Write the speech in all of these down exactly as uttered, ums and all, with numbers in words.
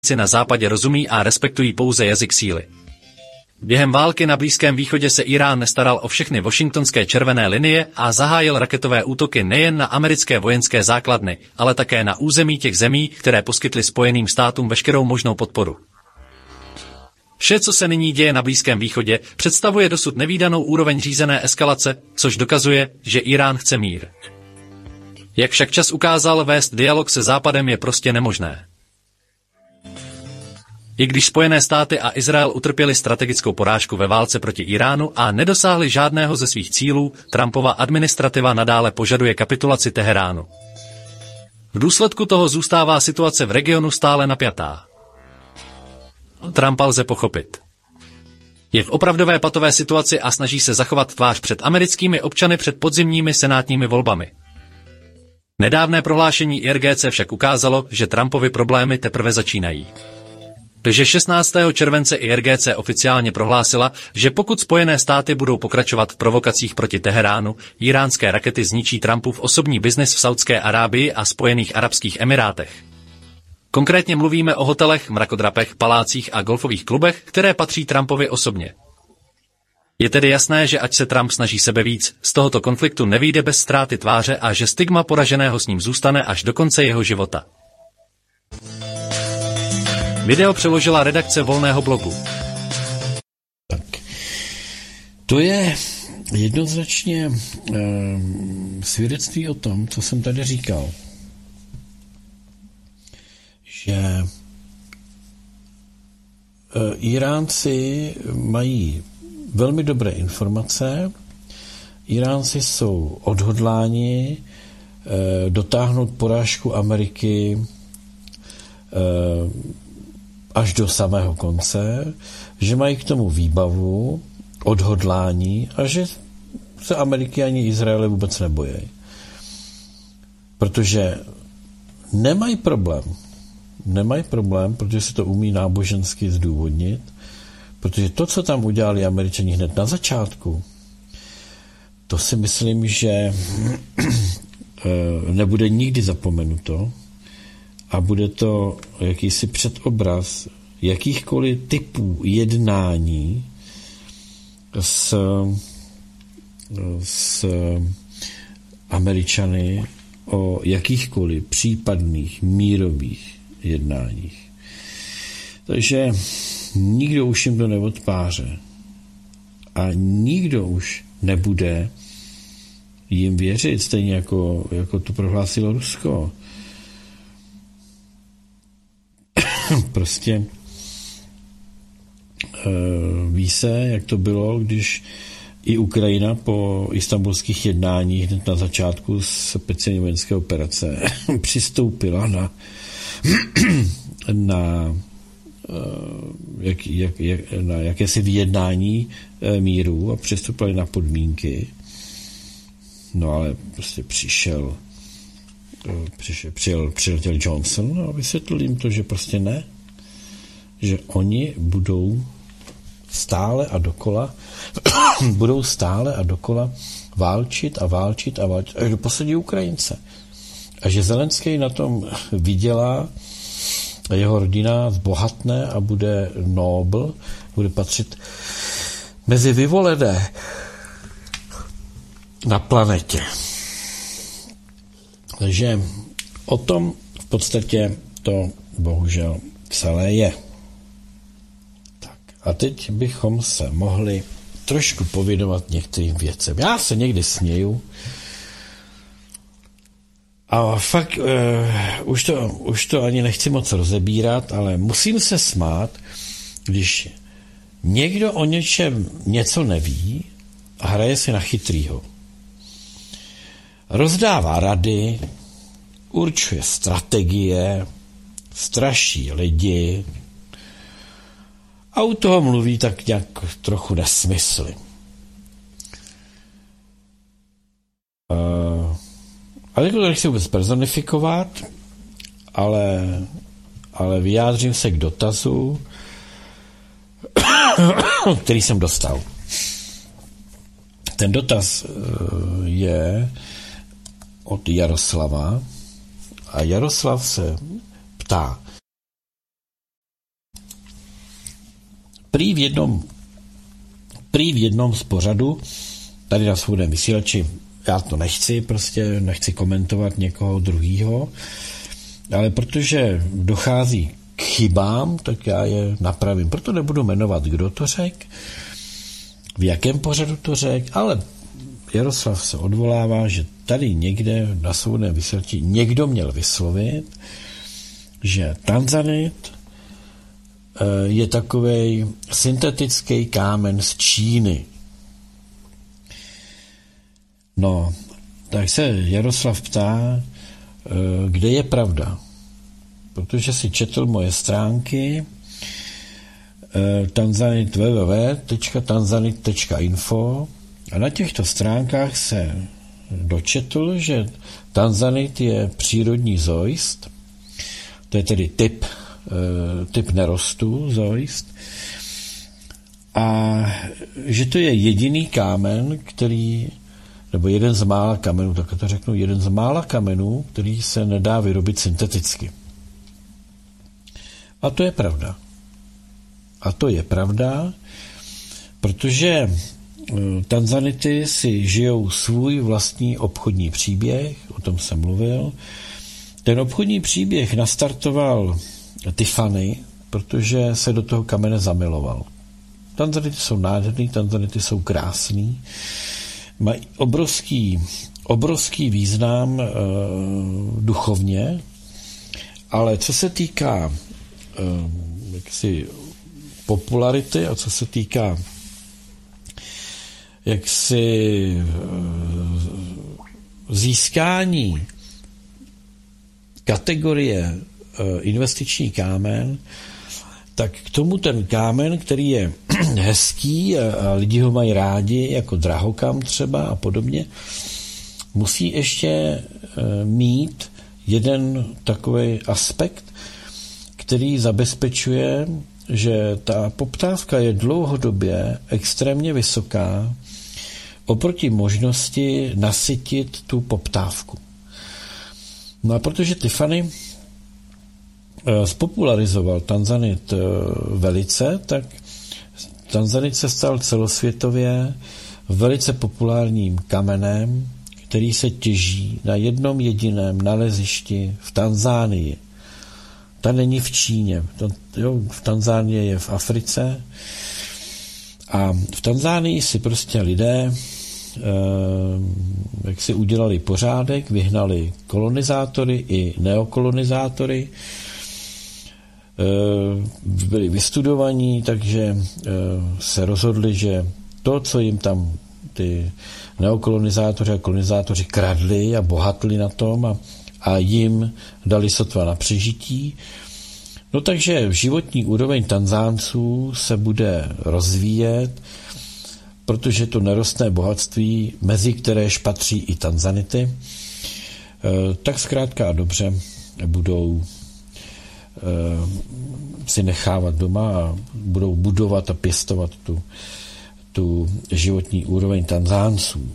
na západě rozumí a respektují pouze jazyk síly. Během války na Blízkém východě se Irán nestaral o všechny washingtonské červené linie a zahájil raketové útoky nejen na americké vojenské základny, ale také na území těch zemí, které poskytly Spojeným státům veškerou možnou podporu. Vše, co se nyní děje na Blízkém východě, představuje dosud nevídanou úroveň řízené eskalace, což dokazuje, že Irán chce mír. Jak však čas ukázal, vést dialog se Západem je prostě nemožné. I když Spojené státy a Izrael utrpěli strategickou porážku ve válce proti Iránu a nedosáhli žádného ze svých cílů, Trumpova administrativa nadále požaduje kapitulaci Teheránu. V důsledku toho zůstává situace v regionu stále napjatá. Trumpa lze pochopit. Je v opravdové patové situaci a snaží se zachovat tvář před americkými občany před podzimními senátními volbami. Nedávné prohlášení I R G C však ukázalo, že Trumpovy problémy teprve začínají. Takže šestnáctého července I R G C oficiálně prohlásila, že pokud Spojené státy budou pokračovat v provokacích proti Teheránu, iránské rakety zničí Trumpův osobní biznis v Saudské Arábii a Spojených arabských emirátech. Konkrétně mluvíme o hotelech, mrakodrapech, palácích a golfových klubech, které patří Trumpovi osobně. Je tedy jasné, že ať se Trump snaží sebe víc, z tohoto konfliktu nevyjde bez ztráty tváře a že stigma poraženého s ním zůstane až do konce jeho života. Video přeložila redakce Volného blogu. Tak. To je jednoznačně e, svědectví o tom, co jsem tady říkal. Že e, Iránci mají velmi dobré informace, Iránci jsou odhodláni e, dotáhnout porážku Ameriky e, až do samého konce, že mají k tomu výbavu, odhodlání a že se Ameriky ani Izraele vůbec nebojí. Protože nemají problém. Nemají problém, protože se to umí nábožensky zdůvodnit, protože to, co tam udělali Američani hned na začátku, to si myslím, že nebude nikdy zapomenuto, a bude to jakýsi předobraz jakýchkoliv typů jednání s, s Američany o jakýchkoliv případných mírových jednáních. Takže nikdo už jim to neodpáře. A nikdo už nebude jim věřit, stejně jako, jako to prohlásilo Rusko. Prostě e, ví se, jak to bylo, když i Ukrajina po istanbulských jednáních hned na začátku speciální vojenské operace přistoupila na, na, jak, jak, jak, na jakési vyjednání míru a přistoupili na podmínky. No ale prostě přišel Přišel, přijel, přiletěl Johnson a vysvětlil jim to, že prostě ne, že oni budou stále a dokola budou stále a dokola válčit a válčit a válčit až do poslední Ukrajince. A že Zelenský na tom vydělá, jeho rodina zbohatne a bude nobl, bude patřit mezi vyvolené na planetě. Takže o tom v podstatě to bohužel celé je. Tak a teď bychom se mohli trošku pověnovat některým věcem. Já se někdy směju a fakt uh, už, to, už to ani nechci moc rozebírat, ale musím se smát, když někdo o něčem něco neví a hraje si na chytrýho. Rozdává rady, určuje strategie, straší lidi a u toho mluví tak nějak trochu nesmysly. Uh, ale jako to nechci vůbec personifikovat, ale, ale vyjádřím se k dotazu, který jsem dostal. Ten dotaz uh, je od Jaroslava a Jaroslav se ptá, prý v jednom, prý v jednom z pořadu, tady na Svobodném vysílači, já to nechci, prostě nechci komentovat někoho druhýho, ale protože dochází k chybám, tak já je napravím. Proto nebudu jmenovat, kdo to řekl, v jakém pořadu to řekl, ale Jaroslav se odvolává, že tady někde na Svobodném vysílači někdo měl vyslovit, že tanzanit je takovej syntetický kámen z Číny. No, tak se Jaroslav ptá, kde je pravda. Protože si četl moje stránky tanzanit w w w tečka tanzanit tečka info a na těchto stránkách se dočetl, že tanzanit je přírodní zoist, to je tedy typ, typ nerostu zoist, a že to je jediný kámen, který, nebo jeden z mála kamenů, tak to řeknu, jeden z mála kamenů, který se nedá vyrobit synteticky. A to je pravda. A to je pravda, protože tanzanity si žijou svůj vlastní obchodní příběh, o tom jsem mluvil. Ten obchodní příběh nastartoval Tiffany, protože se do toho kamene zamiloval. Tanzanity jsou nádherný, tanzanity jsou krásný, mají obrovský, obrovský význam e, duchovně, ale co se týká e, jaksi popularity a co se týká jaksi e, získání kategorie e, investiční kámen, tak k tomu ten kámen, který je hezký a, a lidi ho mají rádi, jako drahokam třeba a podobně, musí ještě e, mít jeden takový aspekt, který zabezpečuje, že ta poptávka je dlouhodobě extrémně vysoká oproti možnosti nasytit tu poptávku. No a protože Tiffany spopularizoval tanzanit velice, tak tanzanit se stal celosvětově velice populárním kamenem, který se těží na jednom jediném nalezišti v Tanzánii. Ta není v Číně. Jo, v Tanzánii je v Africe. A v Tanzánii si prostě lidé eh, jak si udělali pořádek, vyhnali kolonizátory i neokolonizátory, eh, byli vystudovaní, takže eh, se rozhodli, že to, co jim tam ty neokolonizátoři a kolonizátoři kradli a bohatli na tom a, a jim dali sotva na přežití. No takže životní úroveň Tanzánců se bude rozvíjet, protože to nerostné bohatství, mezi kteréž patří i tanzanity, tak zkrátka a dobře budou si nechávat doma a budou budovat a pěstovat tu tu životní úroveň Tanzánců.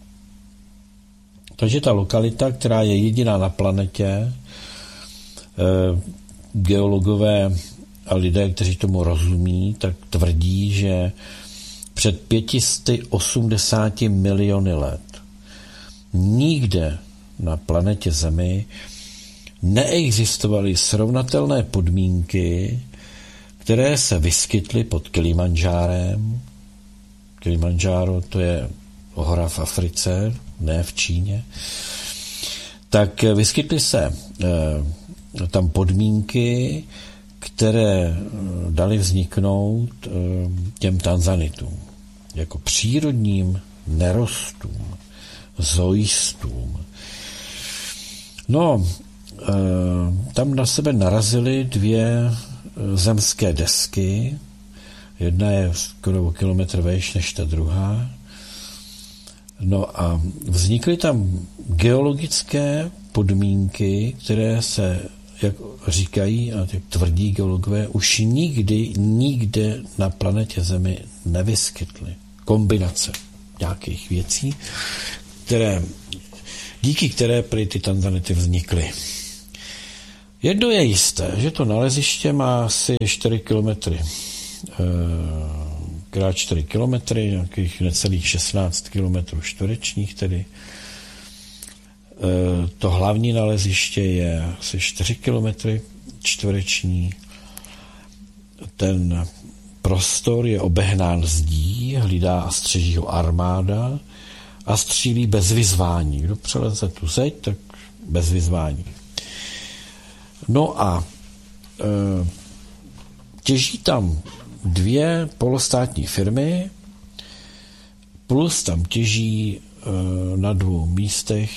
Takže ta lokalita, která je jediná na planetě, eh, geologové a lidé, kteří tomu rozumí, tak tvrdí, že před pět set osmdesáti miliony let nikde na planetě Zemi neexistovaly srovnatelné podmínky, které se vyskytly pod Kilimandžárem. Kilimandžáro, to je hora v Africe, ne v Číně, tak vyskytly se e, tam podmínky, které daly vzniknout e, těm tanzanitům, jako přírodním nerostům, zoistům. No, e, tam na sebe narazily dvě zemské desky. Jedna je skoro o kilometr vejš než ta druhá. No a vznikly tam geologické podmínky, které se, jak říkají a jak tvrdí geologové, už nikdy, nikde na planetě Zemi nevyskytly. Kombinace nějakých věcí, které, díky které prý ty tanzanity vznikly. Jedno je jisté, že to naleziště má asi čtyři kilometry krát čtyři kilometry, nějakých necelých šestnáct kilometrů čtverečních tedy. To hlavní naleziště je asi čtyři kilometry čtvereční. Ten prostor je obehnán zdí, hlídá a střeží ho armáda a střílí bez vyzvání. Kdo přeleze tu zeď, tak bez vyzvání. No a e, těží tam dvě polostátní firmy, plus tam těží e, na dvou místech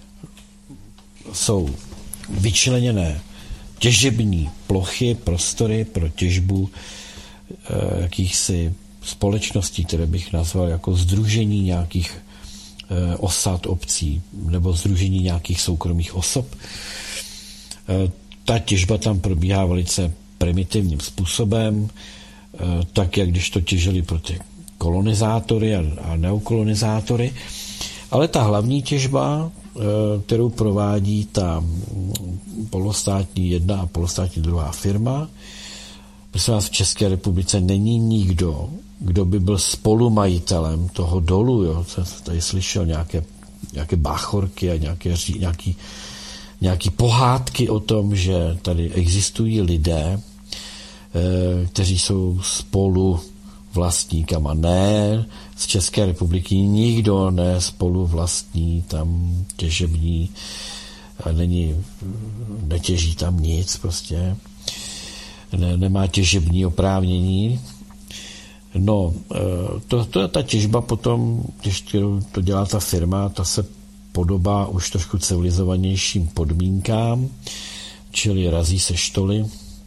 jsou vyčleněné těžební plochy, prostory pro těžbu e, jakýchsi společností, které bych nazval jako sdružení nějakých e, osad obcí nebo sdružení nějakých soukromých osob. E, ta těžba tam probíhá velice primitivním způsobem, e, tak, jak když to těžili pro ty kolonizátory a, a neokolonizátory. Ale ta hlavní těžba, kterou provádí ta polostátní jedna a polostátní druhá firma. Prosím vás, v České republice není nikdo, kdo by byl spolumajitelem toho dolu. Jo. Jsem tady slyšel nějaké, nějaké báchorky a nějaké, nějaký, nějaký pohádky o tom, že tady existují lidé, kteří jsou spolu vlastníkama. Ne, z České republiky nikdo ne spolu vlastní tam těžební, není, netěží tam nic prostě, ne, nemá těžební oprávnění. No, to, to je ta těžba potom, když to dělá ta firma, ta se podobá už trošku civilizovanějším podmínkám, čili razí se štoly,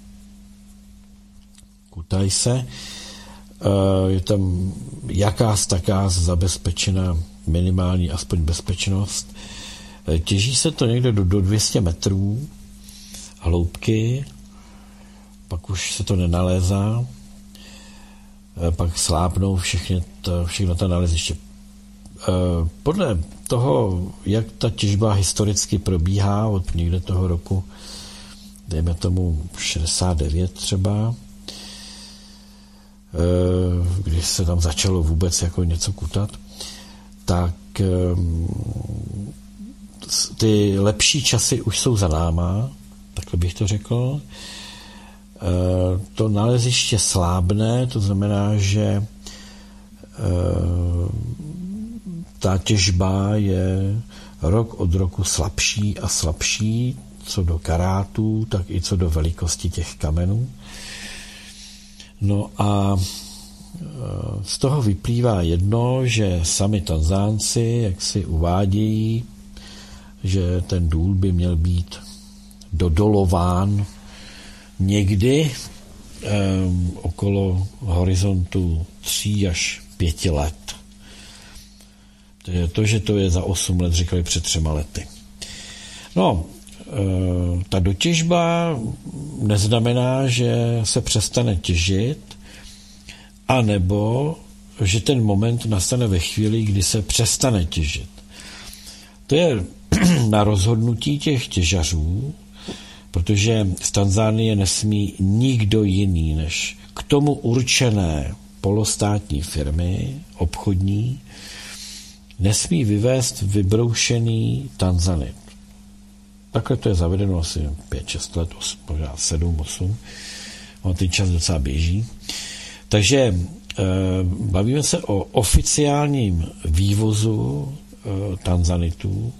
kutají se, je tam jakáz takáz zabezpečena minimální aspoň bezpečnost. Těží se to někde do, do dvě stě metrů hloubky, pak už se to nenalézá, pak slápnou všechny to, všechno ta naleziště. Podle toho, jak ta těžba historicky probíhá od někde toho roku, dejme tomu šedesát devět třeba, když se tam začalo vůbec jako něco kutat, tak ty lepší časy už jsou za náma, takhle bych to řekl. To naleziště slábne, to znamená, že ta těžba je rok od roku slabší a slabší, co do karátů, tak i co do velikosti těch kamenů. No a z toho vyplývá jedno, že sami Tanzánci, jak si uvádějí, že ten důl by měl být dodolován někdy um, okolo horizontu tří až pěti let. To je to, že to je za osm let, říkali před třema lety. No, e, ta dotěžba neznamená, že se přestane těžit, anebo že ten moment nastane ve chvíli, kdy se přestane těžit. To je na rozhodnutí těch těžařů, protože z Tanzánie nesmí nikdo jiný než k tomu určené polostátní firmy, obchodní, nesmí vyvést vybroušený tanzanit. Takhle to je zavedeno asi pět šest let, možná sedm osm. On ten čas docela běží. Takže e, bavíme se o oficiálním vývozu e, tanzanitů,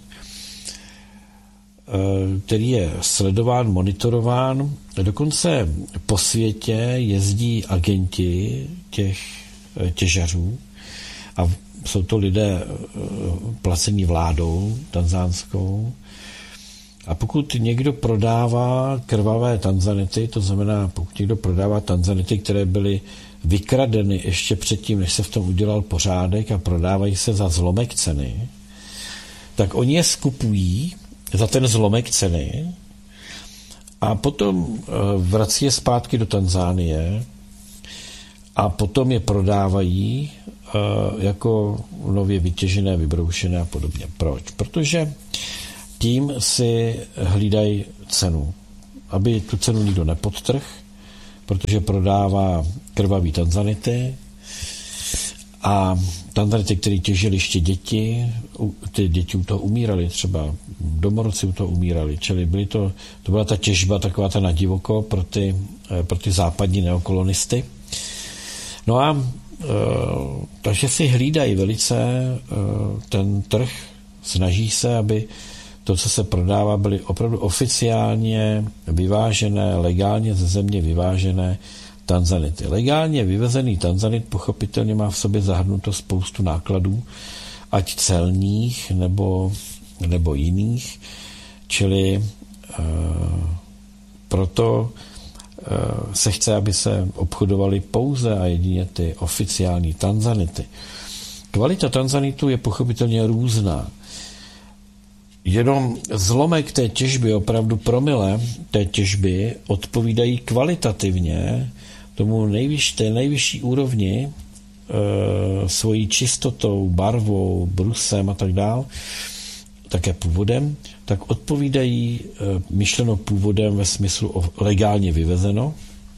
e, který je sledován, monitorován. Dokonce po světě jezdí agenti těch e, těžařů a jsou to lidé placení vládou tanzánskou. A pokud někdo prodává krvavé tanzanity, to znamená, pokud někdo prodává tanzanity, které byly vykradeny ještě předtím, než se v tom udělal pořádek a prodávají se za zlomek ceny, tak oni je skupují za ten zlomek ceny a potom vrací je zpátky do Tanzánie a potom je prodávají jako nově vytěžené, vybroušené a podobně. Proč? Protože tím si hlídají cenu, aby tu cenu nikdo nepodtrhl, protože prodává krvavý tanzanity a tanzanity, které těžily ještě děti, ty děti u toho umírali, třeba domorodci u toho umírali, čili byly to, to byla ta těžba taková ta na divoko pro ty, pro ty západní neokolonisty. No a e, takže si hlídají velice e, ten trh, snaží se, aby to, co se prodává, byly opravdu oficiálně vyvážené, legálně ze země vyvážené tanzanity. Legálně vyvezený tanzanit pochopitelně má v sobě zahrnuto spoustu nákladů, ať celních nebo, nebo jiných, čili e, proto e, se chce, aby se obchodovaly pouze a jedině ty oficiální tanzanity. Kvalita tanzanitu je pochopitelně různá. Jenom zlomek té těžby, opravdu promile té těžby odpovídají kvalitativně tomu nejvyšší, té nejvyšší úrovni e, svojí čistotou, barvou, brusem a tak dál, také původem, tak odpovídají e, myšleno původem ve smyslu legálně vyvezeno,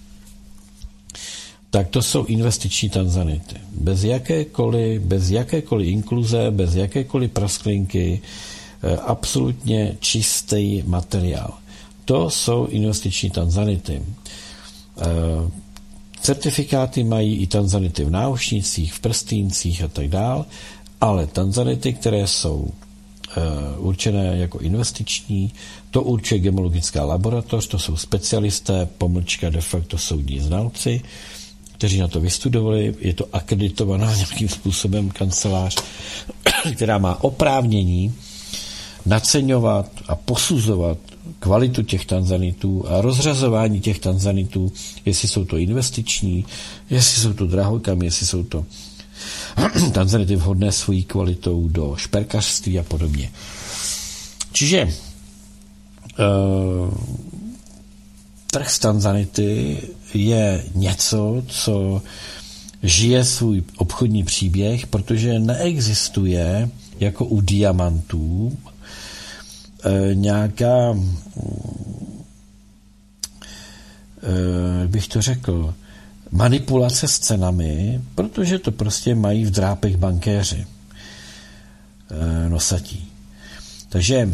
tak to jsou investiční tanzanity. Bez jakékoliv, bez jakékoliv inkluze, bez jakékoliv prasklinky, e, absolutně čistý materiál. To jsou investiční tanzanity. E, Certifikáty mají i tanzanity v náušnicích, v prstýncích a tak dál, ale tanzanity, které jsou e, určené jako investiční, to určuje gemologická laboratoř, to jsou specialisté, pomlčka de facto soudní znalci, kteří na to vystudovali, je to akreditovaná nějakým způsobem kancelář, která má oprávnění naceňovat a posuzovat kvalitu těch tanzanitů a rozřazování těch tanzanitů, jestli jsou to investiční, jestli jsou to drahokamy, jestli jsou to tanzanity vhodné svojí kvalitou do šperkařství a podobně. Čiže uh, trh s tanzanity je něco, co žije svůj obchodní příběh, protože neexistuje jako u diamantů nějaká, jak bych to řekl, manipulace s cenami, protože to prostě mají v drápech bankéři nosatí. Takže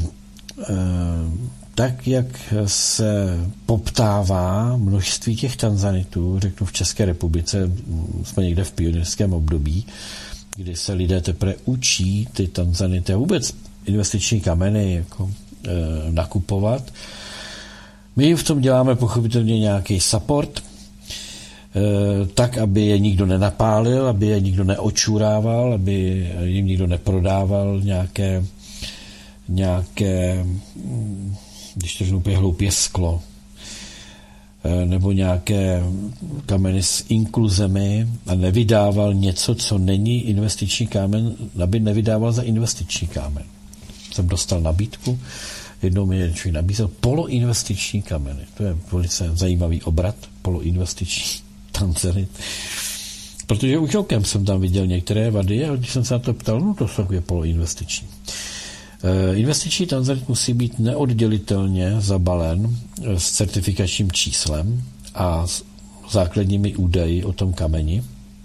tak, jak se poptává množství těch tanzanitů, řeknu v České republice, jsme někde v pionýrském období, kdy se lidé teprve učí ty tanzanity a vůbec investiční kameny jako e, nakupovat. My jim v tom děláme pochopitelně nějaký support, e, tak, aby je nikdo nenapálil, aby je nikdo neočurával, aby jim nikdo neprodával nějaké, nějaké když to řeknu úplně hloupě, sklo, e, nebo nějaké kameny s inkluzemi a nevydával něco, co není investiční kámen, aby nevydával za investiční kámen. Jsem dostal nabídku, jednou mi jeden člověk nabízel poloinvestiční kameny. To je velice zajímavý obrat, poloinvestiční tanzanit. Protože už okem jsem tam viděl některé vady a když jsem se na to ptal, no to jsou takové poloinvestiční. E, investiční tanzanit musí být neoddělitelně zabalen s certifikačním číslem a s základními údaji o tom kameni.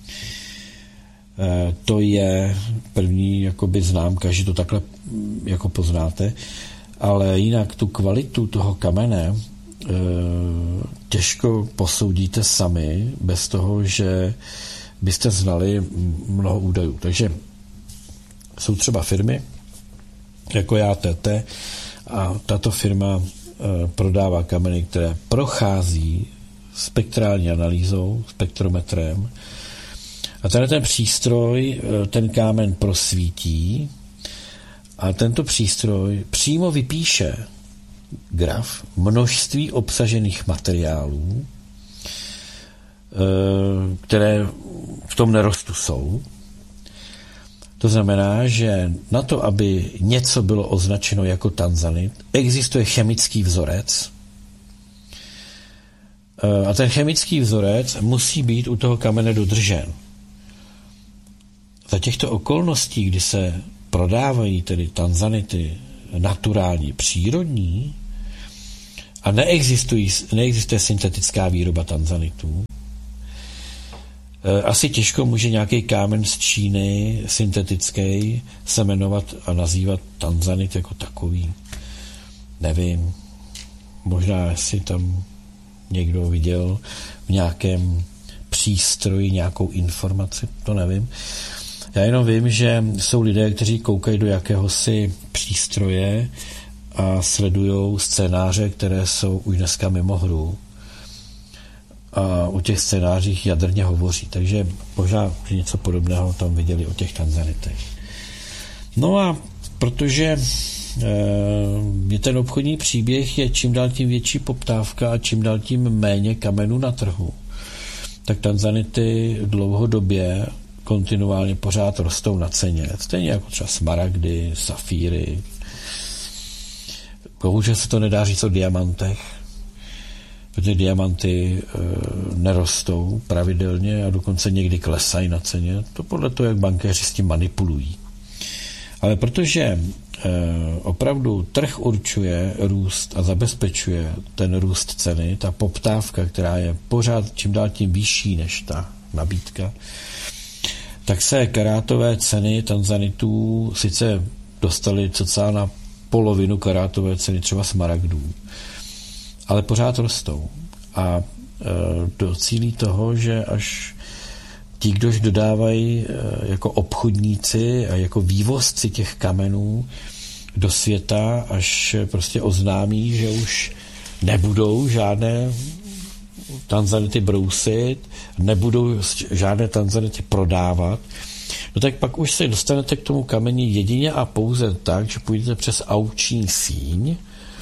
E, to je první jakoby známka, že to takhle jako poznáte, ale jinak tu kvalitu toho kamene e, těžko posoudíte sami bez toho, že byste znali mnoho údajů. Takže jsou třeba firmy, jako já T T, a tato firma e, prodává kameny, které prochází spektrální analýzou, spektrometrem, a tenhle ten přístroj ten kámen prosvítí a tento přístroj přímo vypíše graf množství obsažených materiálů, které v tom nerostu jsou. To znamená, že na to, aby něco bylo označeno jako tanzanit, existuje chemický vzorec a ten chemický vzorec musí být u toho kamene dodržen. Za těchto okolností, kdy se prodávají tedy tanzanity naturální, přírodní A neexistují, neexistuje syntetická výroba tanzanitů. Asi těžko může nějaký kámen z Číny syntetický se jmenovat a nazývat tanzanit jako takový. Nevím. Možná si tam někdo viděl v nějakém přístroji nějakou informaci, to nevím. Já jenom vím, že jsou lidé, kteří koukají do jakéhosi přístroje a sledují scénáře, které jsou už dneska mimo hru. A o těch scénářích jadrně hovoří. Takže možná něco podobného tam viděli o těch tanzanitech. No a protože e, je ten obchodní příběh je čím dál tím větší poptávka a čím dál tím méně kamenů na trhu, tak tanzanity dlouhodobě kontinuálně pořád rostou na ceně. Stejně jako třeba smaragdy, safíry. Bohužel se to nedá říct o diamantech, protože diamanty e, nerostou pravidelně a dokonce někdy klesají na ceně. To podle toho, jak bankéři s tím manipulují. Ale protože e, opravdu trh určuje růst a zabezpečuje ten růst ceny, ta poptávka, která je pořád čím dál tím vyšší než ta nabídka, tak se karátové ceny tanzanitů sice dostaly cca na polovinu karátové ceny třeba smaragdů, ale pořád rostou. A e, docílí toho, že až ti, kdož dodávají e, jako obchodníci a jako vývozci těch kamenů do světa, až prostě oznámí, že už nebudou žádné tanzanity brousit, nebudou žádné tanzanity prodávat, no tak pak už se dostanete k tomu kameni jedině a pouze tak, že půjdete přes aukční síň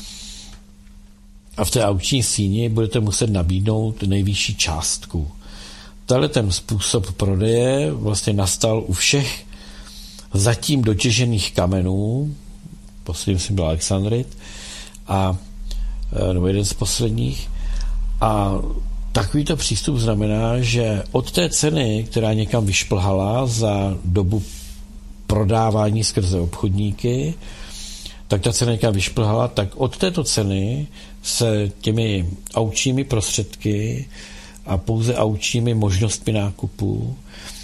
a v té aukční síni budete muset nabídnout nejvyšší částku. Tenhle ten způsob prodeje vlastně nastal u všech zatím dotěžených kamenů, posledním si byl Alexandrit, a, nebo jeden z posledních, a takovýto přístup znamená, že od té ceny, která někam vyšplhala za dobu prodávání skrze obchodníky, tak ta cena někam vyšplhala, tak od této ceny se těmi aukčními prostředky a pouze aukčními možnostmi nákupu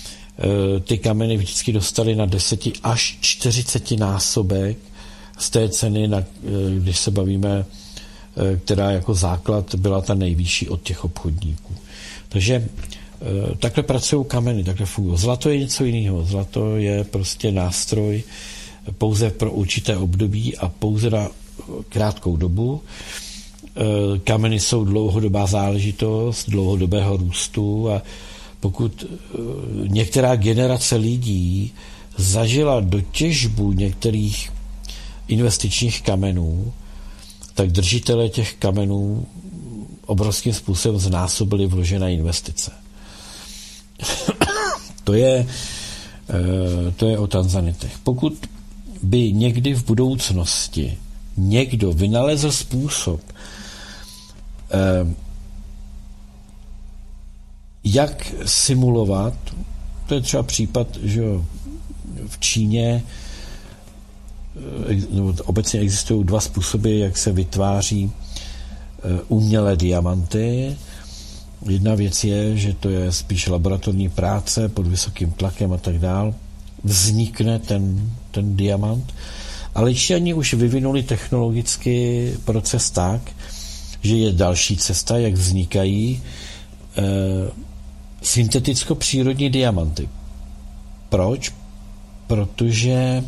ty kameny vždycky dostaly na deseti až čtyřiceti násobek z té ceny, na, když se bavíme, která jako základ byla ta nejvyšší od těch obchodníků. Takže takhle pracují kameny, takhle fungují. Zlato je něco jiného. Zlato je prostě nástroj pouze pro určité období a pouze na krátkou dobu. Kameny jsou dlouhodobá záležitost, dlouhodobého růstu a pokud některá generace lidí zažila dotěžbu některých investičních kamenů, tak držitelé těch kamenů obrovským způsobem znásobili vložené investice. to je, to je o tanzanitech. Pokud by někdy v budoucnosti někdo vynalezl způsob, jak simulovat, to je třeba případ, že v Číně nebo obecně existují dva způsoby, jak se vytváří umělé diamanty. Jedna věc je, že to je spíš laboratorní práce pod vysokým tlakem a tak dál. Vznikne ten, ten diamant, ale Číňani už vyvinuli technologický proces tak, že je další cesta, jak vznikají e, synteticko-přírodní diamanty. Proč? Protože e,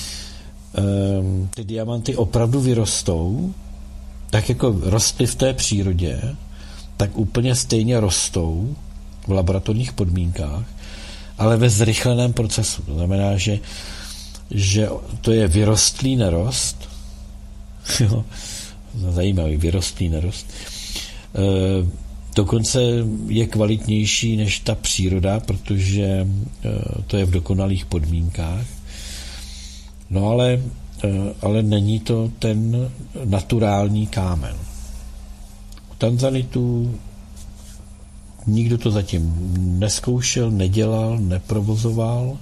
ty diamanty opravdu vyrostou, tak jako rostly v té přírodě, tak úplně stejně rostou v laboratorních podmínkách, ale ve zrychleném procesu. To znamená, že, že to je vyrostlý nerost, zajímavý, vyrostlý nerost, e, dokonce je kvalitnější než ta příroda, protože e, to je v dokonalých podmínkách. No ale, e, ale není to ten naturální kámen. U tanzanitů nikdo to zatím neskoušel, nedělal, neprovozoval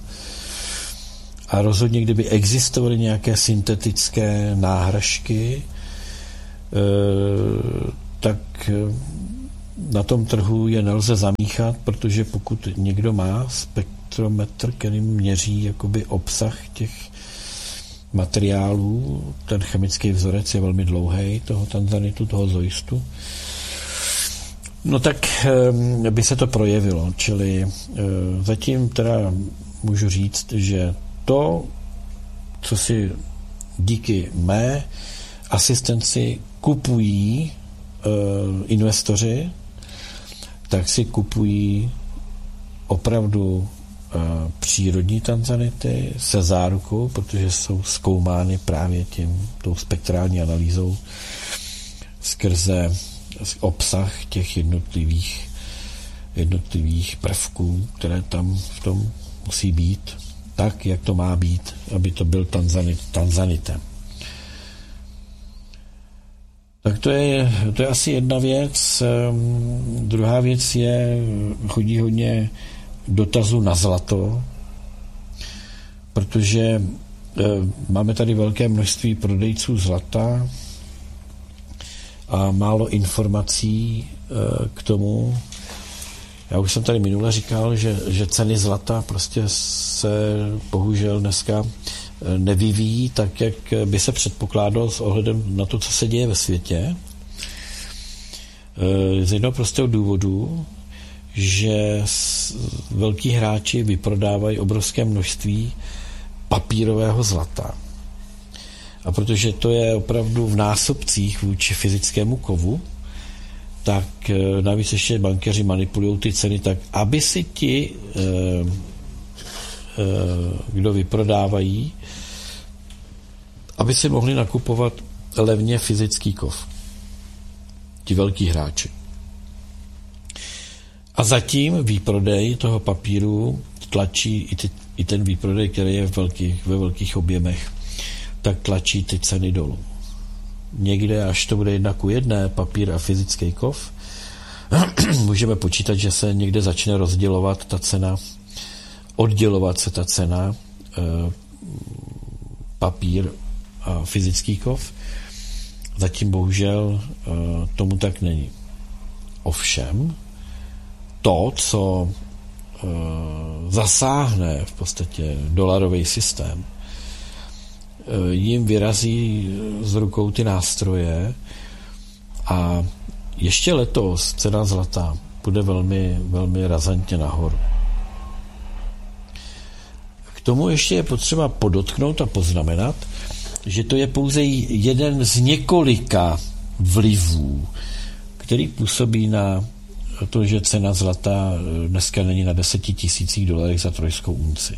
a rozhodně, kdyby existovaly nějaké syntetické náhražky, tak na tom trhu je nelze zamíchat, protože pokud někdo má spektrometr, který měří jakoby obsah těch materiálů, ten chemický vzorec je velmi dlouhý, toho tanzanitu, toho zoistu, no tak by se to projevilo. Čili zatím teda můžu říct, že to, co si díky mé asistenci kupují investoři, tak si kupují opravdu přírodní tanzanity se zárukou, protože jsou zkoumány právě tím, tou spektrální analýzou skrze obsah těch jednotlivých, jednotlivých prvků, které tam v tom musí být, tak, jak to má být, aby to byl tanzanit, tanzanitem. Tak to je, to je asi jedna věc. Druhá věc je, chodí hodně dotazů na zlato, protože máme tady velké množství prodejců zlata a málo informací k tomu. Já už jsem tady minule říkal, že, že ceny zlata prostě se bohužel dneska nevyvíjí tak, jak by se předpokládalo s ohledem na to, co se děje ve světě. Z jednoho prostého důvodu, že velkí hráči vyprodávají obrovské množství papírového zlata. A protože to je opravdu v násobcích vůči fyzickému kovu, tak navíc ještě bankéři manipulují ty ceny tak, aby si ti, kdo vyprodávají, aby si mohli nakupovat levně fyzický kov. Ti velký hráči. A zatím výprodej toho papíru tlačí i, ty, i ten výprodej, který je v velkých, ve velkých objemech, tak tlačí ty ceny dolů. Někde, až to bude jedna ku jedné, papír a fyzický kov, můžeme počítat, že se někde začne rozdělovat ta cena, oddělovat se ta cena e, papír a fyzický kov. Zatím bohužel e, tomu tak není. Ovšem, to, co e, zasáhne v podstatě dolarový systém, e, jim vyrazí z rukou ty nástroje a ještě letos cena zlata bude velmi, velmi razantně nahoru. K tomu ještě je potřeba podotknout a poznamenat, že to je pouze jeden z několika vlivů, který působí na to, že cena zlata dneska není na deseti tisících dolarech za trojskou unci.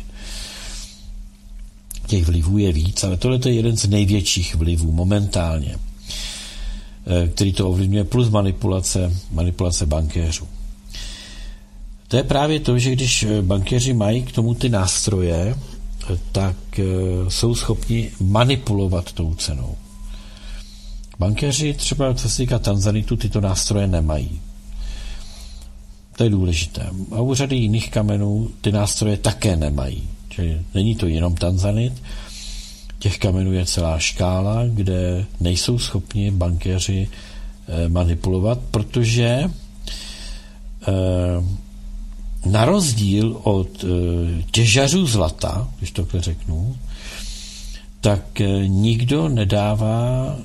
Těch vlivů je víc, ale tohle je jeden z největších vlivů momentálně, který to ovlivňuje, plus manipulace, manipulace bankéřů. To je právě to, že když bankéři mají k tomu ty nástroje, tak jsou schopni manipulovat tou cenou. Bankéři třeba, co se týká tanzanitu, tyto nástroje nemají. To je důležité. A u řady jiných kamenů ty nástroje také nemají. Čili není to jenom tanzanit, těch kamenů je celá škála, kde nejsou schopni bankéři manipulovat, protože na rozdíl od těžařů zlata, když takhle řeknu, tak nikdo nedává,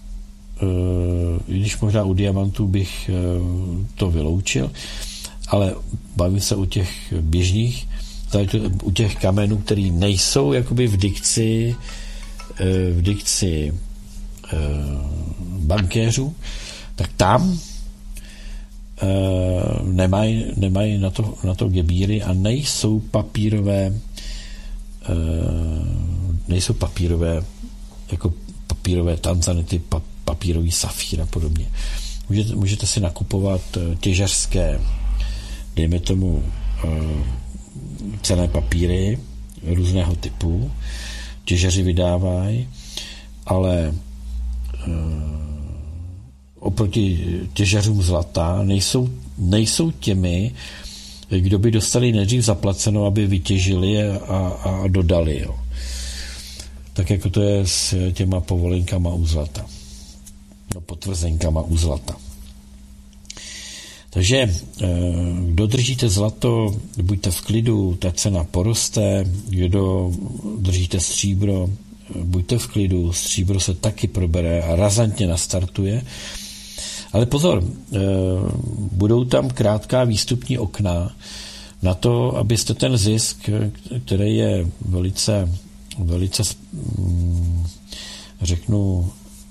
i když možná u diamantů bych to vyloučil, ale bavím se o těch běžných, u těch kamenů, který nejsou jakoby v dikci v dikci bankéřů, tak tam nemají nemaj na to, na to gebíry a nejsou papírové nejsou papírové jako papírové tanzanity, papírový safír a podobně. Můžete, můžete si nakupovat těžařské, dejme tomu, cenné papíry různého typu, těžaři vydávají, ale e, oproti těžařům zlata nejsou, nejsou těmi, kdo by dostali nejdřív zaplaceno, aby vytěžili a, a dodali. Jo. Tak jako to je s těma povolenkama u zlata. no, potvrzenkama u zlata. Takže kdo držíte zlato, buďte v klidu, ta cena poroste, kdo držíte stříbro, buďte v klidu, stříbro se taky probere a razantně nastartuje. Ale pozor, budou tam krátká výstupní okna na to, abyste ten zisk, který je velice, velice, řeknu,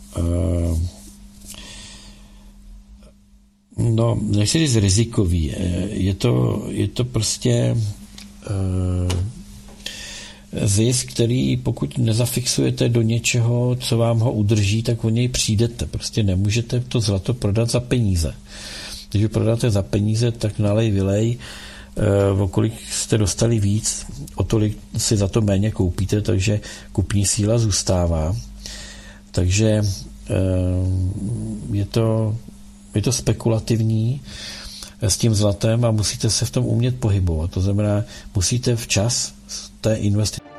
no, nechci říct rizikový, je to, je to prostě zisk, který pokud nezafixujete do něčeho, co vám ho udrží, tak o něj přijdete. Prostě nemůžete to zlato prodat za peníze. Když ho prodáte za peníze, tak nalej, vylej, o kolik jste dostali víc, o tolik si za to méně koupíte, takže kupní síla zůstává. Takže je to, je to spekulativní s tím zlatem a musíte se v tom umět pohybovat. To znamená, musíte včas té investice